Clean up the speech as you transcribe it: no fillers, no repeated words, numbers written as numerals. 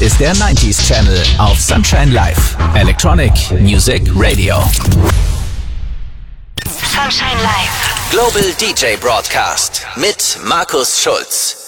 ist der 90s Channel auf Sunshine Live. Electronic Music Radio. Sunshine Live. Global DJ Broadcast mit Markus Schulz.